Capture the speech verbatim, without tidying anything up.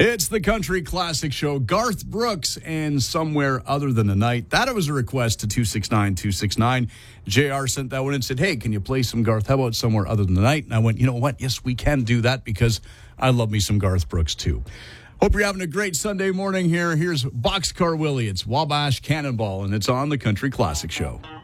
It's the Country Classic Show. Garth Brooks and Somewhere Other Than the Night. That was a request to two six nine two six nine. J R sent that one and said, hey, can you play some Garth? How about Somewhere Other Than the Night? And I went, you know what? Yes, we can do that because I love me some Garth Brooks too. Hope you're having a great Sunday morning here. Here's Boxcar Willie. It's Wabash Cannonball, and it's on the Country Classic Show.